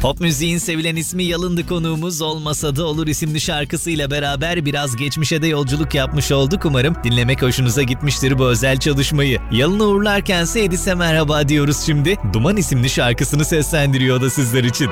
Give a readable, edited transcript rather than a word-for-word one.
Pop müziğin sevilen ismi Yalın'dı konuğumuz. Olmasa da olur isimli şarkısıyla beraber biraz geçmişe de yolculuk yapmış olduk. Umarım dinlemek hoşunuza gitmiştir bu özel çalışmayı. Yalın'ı uğurlarkense Edis'e merhaba diyoruz şimdi. Duman isimli şarkısını seslendiriyor o da sizler için.